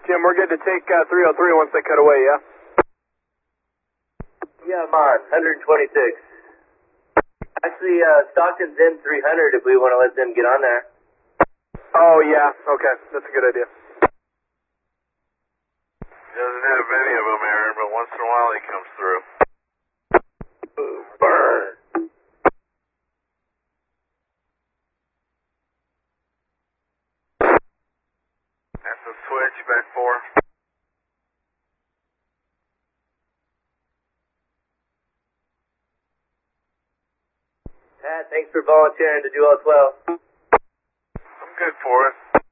Jim, we're good to take 303 once they cut away, yeah? Yeah, I'm on. 126. Actually, Stockton's in 300 if we want to let them get on there. Oh, yeah. Okay. That's a good idea. Doesn't have any of them, Aaron, but once in a while he comes through. Burn. That's a switch, back 4. Pat, thanks for volunteering to do all 12. I'm good for it.